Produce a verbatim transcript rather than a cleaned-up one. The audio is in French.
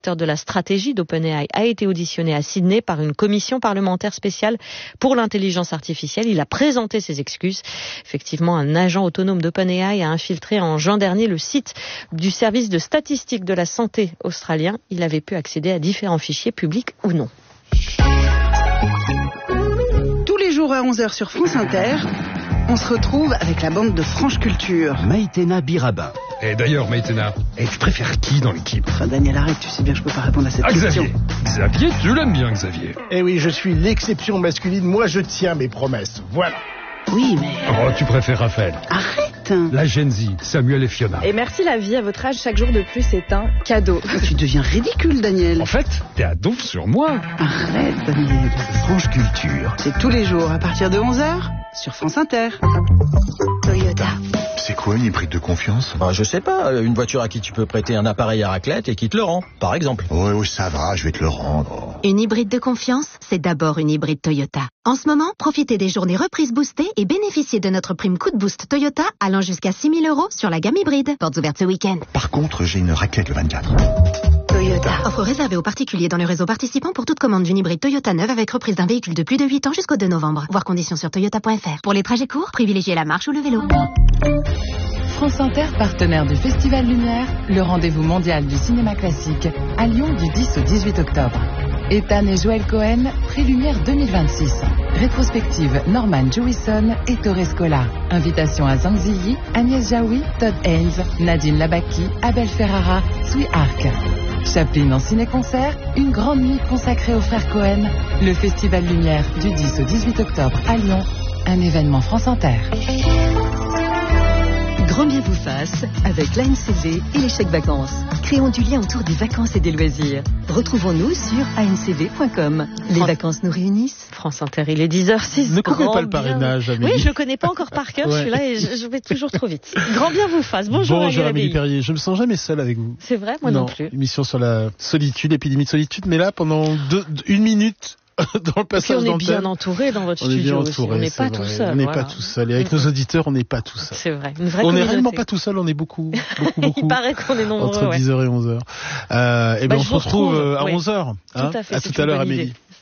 de la stratégie d'OpenAI a été auditionné à Sydney par une commission parlementaire spéciale pour l'intelligence artificielle. Il a présenté ses excuses. Effectivement, un agent autonome d'OpenAI a infiltré en juin dernier le site du service de statistique de la santé australien. Il avait pu accéder à différents fichiers publics ou non. Tous les jours à onze heures sur France Inter, on se retrouve avec la bande de Franche Culture. Maïtena Birabin. Et d'ailleurs, Maïtena, et tu préfères qui dans l'équipe? Enfin, Daniel, arrête, tu sais bien que je peux pas répondre à cette ah, question. Xavier. Xavier, tu l'aimes bien, Xavier. Eh oui, je suis l'exception masculine. Moi, je tiens mes promesses. Voilà. Oui, mais... Oh, tu préfères Raphaël. Arrête. La Gen Z, Samuel et Fiona. Et merci la vie, à votre âge, chaque jour de plus est un cadeau. Tu deviens ridicule, Daniel. En fait, t'es à donf sur moi. Arrête, Daniel. Franche Culture. C'est tous les jours à partir de onze heures sur France Inter. Toyota. C'est quoi une hybride de confiance? Bah, je sais pas, une voiture à qui tu peux prêter un appareil à raclette et qui te le rend, par exemple. Ouais, ouais, ça va, je vais te le rendre. Une hybride de confiance, c'est d'abord une hybride Toyota. En ce moment, profitez des journées reprises boostées et bénéficiez de notre prime coup de boost Toyota allant jusqu'à six mille euros sur la gamme hybride. Portes ouvertes ce week-end. Par contre, j'ai une raclette le vingt-quatre. Toyota. Offre réservée aux particuliers dans le réseau participant pour toute commande d'une hybride Toyota neuve avec reprise d'un véhicule de plus de huit ans jusqu'au deux novembre. Voir conditions sur toyota point f r. Pour les trajets courts, privilégiez la marche ou le vélo. France Inter, partenaire du Festival Lumière, le rendez-vous mondial du cinéma classique, à Lyon du dix au dix-huit octobre. Ethan et Joël Cohen, Prix Lumière deux mille vingt-six. Rétrospective Norman Jewison et Torres Scola. Invitation à Zhang Ziyi, Agnès Jaoui, Todd Haynes, Nadine Labaki, Abel Ferrara, Sui Arc. Chaplin en ciné-concert, une grande nuit consacrée aux frères Cohen. Le Festival Lumière du dix au dix-huit octobre à Lyon. Un événement France Inter. Grand bien vous fasse avec l'A N C V et les chèques vacances. Créons du lien autour des vacances et des loisirs. Retrouvons-nous sur a n c v point com. Les France... vacances nous réunissent. France Inter, il est dix heures six. Ne coupez pas le parrainage, Amélie. Oui, je ne connais pas encore par cœur, ouais. celui-là, et je, je vais toujours trop vite. Grand bien vous fasse. Bonjour, Bonjour Amélie Perrier. Je me sens jamais seul avec vous. C'est vrai, moi non, non plus. Émission sur la solitude, épidémie de solitude, mais là, pendant deux, une minute... dans le passage on est d'antenne. bien entouré dans votre on studio est bien entouré, aussi. On n'est pas vrai. tout seul. On n'est voilà. pas tout seul. Et avec mmh. nos auditeurs, on n'est pas tout seul. C'est vrai. Une vraie on n'est réellement pas tout seul, on est beaucoup. beaucoup, beaucoup Il paraît qu'on est nombreux. Entre ouais. dix heures et onze heures. Euh, et bah, ben on se retrouve, retrouve à oui. onze heures. Hein, tout à fait. À tout à l'heure, Amélie.